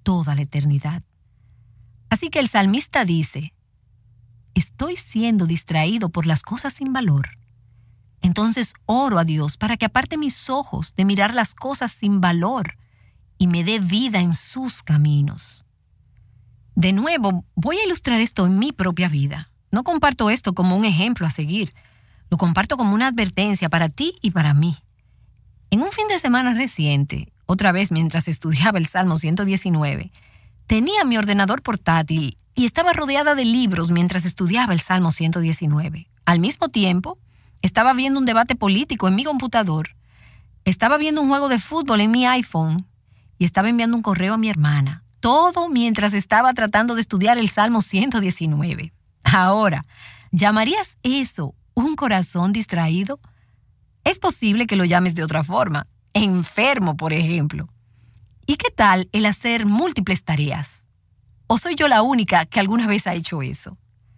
toda la eternidad. Así que el salmista dice: estoy siendo distraído por las cosas sin valor. Entonces oro a Dios para que aparte mis ojos de mirar las cosas sin valor y me dé vida en sus caminos. De nuevo, voy a ilustrar esto en mi propia vida. No comparto esto como un ejemplo a seguir. Lo comparto como una advertencia para ti y para mí. En un fin de semana reciente, otra vez mientras estudiaba el Salmo 119, tenía mi ordenador portátil y estaba rodeada de libros mientras estudiaba el Salmo 119. Al mismo tiempo, estaba viendo un debate político en mi computador, estaba viendo un juego de fútbol en mi iPhone y estaba enviando un correo a mi hermana. Todo mientras estaba tratando de estudiar el Salmo 119. Ahora, ¿llamarías eso un corazón distraído? Es posible que lo llames de otra forma. Enfermo, por ejemplo. ¿Y qué tal el hacer múltiples tareas? ¿O soy yo la única que alguna vez ha hecho eso?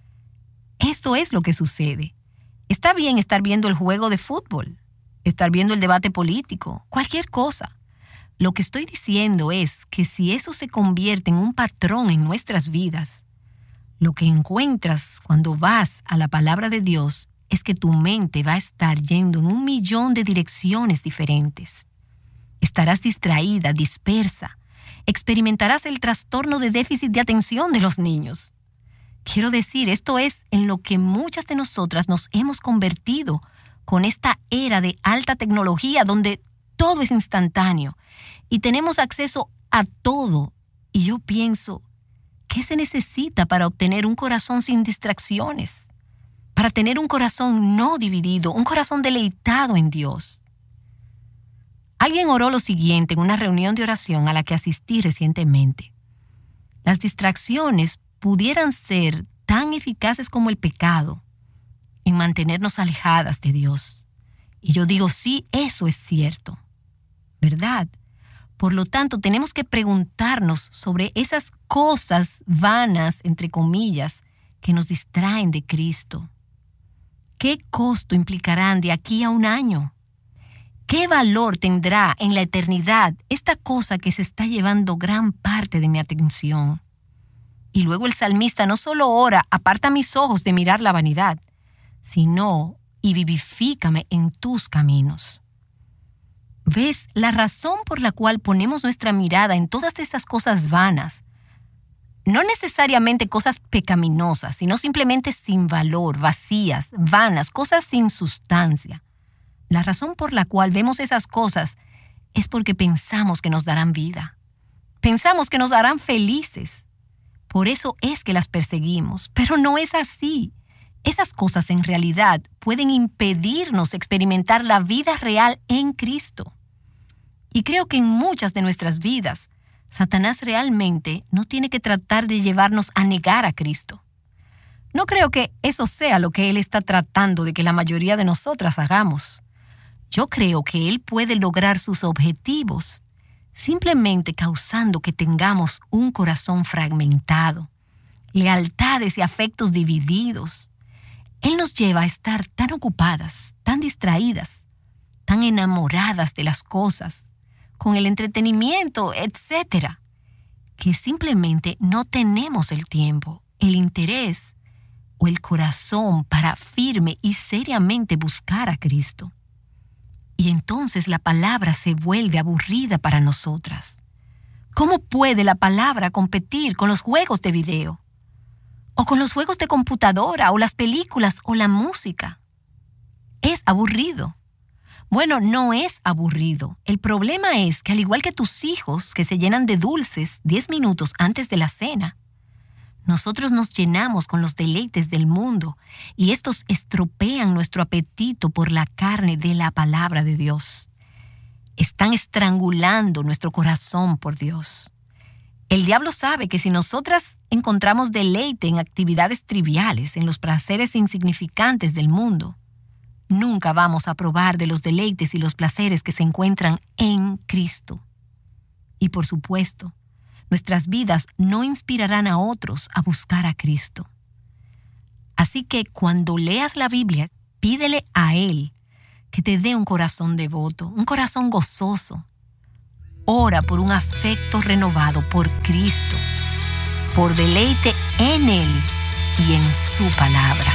Esto es lo que sucede. Está bien estar viendo el juego de fútbol, estar viendo el debate político, cualquier cosa. Lo que estoy diciendo es que si eso se convierte en un patrón en nuestras vidas, lo que encuentras cuando vas a la palabra de Dios es que tu mente va a estar yendo en 1,000,000 de direcciones diferentes. Estarás distraída, dispersa. Experimentarás el trastorno de déficit de atención de los niños. Quiero decir, esto es en lo que muchas de nosotras nos hemos convertido con esta era de alta tecnología donde todo es instantáneo y tenemos acceso a todo. Y yo pienso, ¿qué se necesita para obtener un corazón sin distracciones? Para tener un corazón no dividido, un corazón deleitado en Dios. Alguien oró lo siguiente en una reunión de oración a la que asistí recientemente. Las distracciones pudieran ser tan eficaces como el pecado en mantenernos alejadas de Dios. Y yo digo, sí, eso es cierto, ¿verdad? Por lo tanto, tenemos que preguntarnos sobre esas cosas vanas, entre comillas, que nos distraen de Cristo. ¿Qué costo implicarán de aquí a 1 año? ¿Qué valor tendrá en la eternidad esta cosa que se está llevando gran parte de mi atención? Y luego el salmista no solo ora, aparta mis ojos de mirar la vanidad, sino, y vivifícame en tus caminos. ¿Ves? La razón por la cual ponemos nuestra mirada en todas estas cosas vanas, no necesariamente cosas pecaminosas, sino simplemente sin valor, vacías, vanas, cosas sin sustancia. La razón por la cual vemos esas cosas es porque pensamos que nos darán vida. Pensamos que nos harán felices. Por eso es que las perseguimos, pero no es así. Esas cosas en realidad pueden impedirnos experimentar la vida real en Cristo. Y creo que en muchas de nuestras vidas, Satanás realmente no tiene que tratar de llevarnos a negar a Cristo. No creo que eso sea lo que él está tratando de que la mayoría de nosotras hagamos. Yo creo que él puede lograr sus objetivos simplemente causando que tengamos un corazón fragmentado, lealtades y afectos divididos. Él nos lleva a estar tan ocupadas, tan distraídas, tan enamoradas de las cosas, con el entretenimiento, etc., que simplemente no tenemos el tiempo, el interés o el corazón para firme y seriamente buscar a Cristo. Y entonces la palabra se vuelve aburrida para nosotras. ¿Cómo puede la palabra competir con los juegos de video? O con los juegos de computadora, o las películas, o la música? Es aburrido. Bueno, no es aburrido. El problema es que al igual que tus hijos que se llenan de dulces 10 minutos antes de la cena, nosotros nos llenamos con los deleites del mundo y estos estropean nuestro apetito por la carne de la palabra de Dios. Están estrangulando nuestro corazón por Dios. El diablo sabe que si nosotras encontramos deleite en actividades triviales, en los placeres insignificantes del mundo, nunca vamos a probar de los deleites y los placeres que se encuentran en Cristo. Y por supuesto, nuestras vidas no inspirarán a otros a buscar a Cristo. Así que cuando leas la Biblia, pídele a Él que te dé un corazón devoto, un corazón gozoso. ora por un afecto renovado por Cristo, por deleite en Él y en su palabra.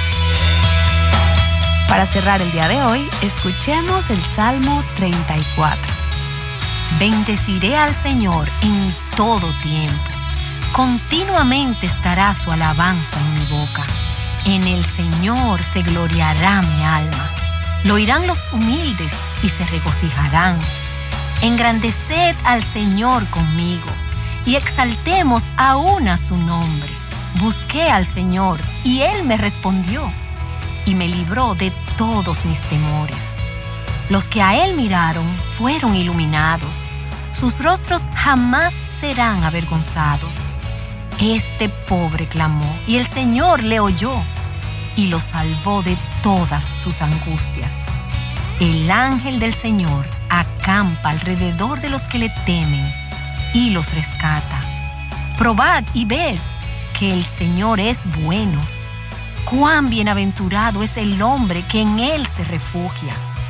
Para cerrar el día de hoy, escuchemos el Salmo 34. Bendeciré al Señor en todo tiempo. Continuamente estará su alabanza en mi boca. En el Señor se gloriará mi alma. Lo oirán los humildes y se regocijarán. Engrandeced al Señor conmigo y exaltemos aún a su nombre. Busqué al Señor y Él me respondió y me libró de todos mis temores. Los que a Él miraron fueron iluminados. Sus rostros jamás serán avergonzados. Este pobre clamó y el Señor le oyó y lo salvó de todas sus angustias. El ángel del Señor acampa alrededor de los que le temen y los rescata. Probad y ved que el Señor es bueno. Cuán bienaventurado es el hombre que en Él se refugia.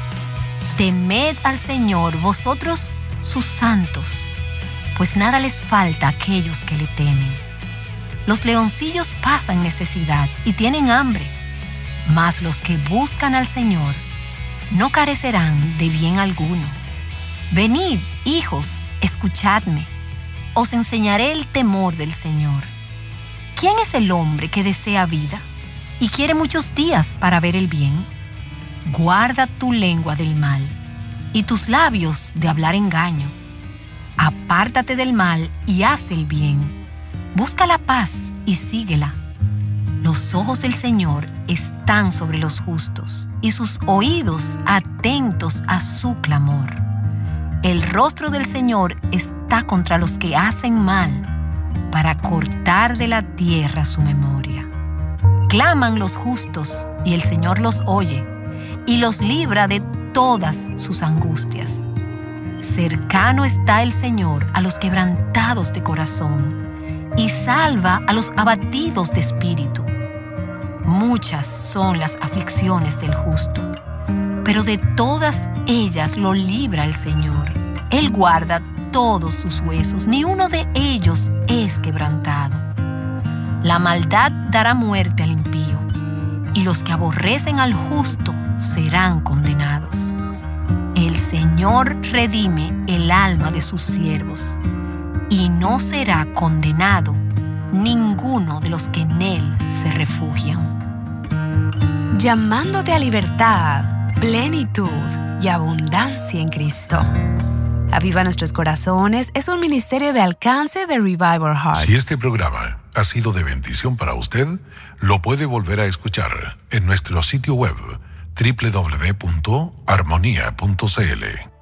Temed al Señor vosotros sus santos, pues nada les falta a aquellos que le temen. Los leoncillos pasan necesidad y tienen hambre, mas los que buscan al Señor no carecerán de bien alguno. Venid, hijos, escuchadme, os enseñaré el temor del Señor. ¿Quién es el hombre que desea vida y quiere muchos días para ver el bien? Guarda tu lengua del mal y tus labios de hablar engaño. Apártate del mal y haz el bien. Busca la paz y síguela. Los ojos del Señor están sobre los justos y sus oídos atentos a su clamor. El rostro del Señor está contra los que hacen mal, para cortar de la tierra su memoria. Claman los justos y el Señor los oye y los libra de todas sus angustias. Cercano está el Señor a los quebrantados de corazón y salva a los abatidos de espíritu. Muchas son las aflicciones del justo, pero de todas ellas lo libra el Señor. Él guarda todos sus huesos, ni uno de ellos es quebrantado. La maldad dará muerte al impío, y los que aborrecen al justo serán condenados. El Señor redime el alma de sus siervos, y no será condenado ninguno de los que en Él se refugian. Llamándote a libertad, plenitud y abundancia en Cristo. Aviva Nuestros Corazones es un ministerio de alcance de Revival Heart. Si este programa ha sido de bendición para usted, lo puede volver a escuchar en nuestro sitio web www.armonia.cl.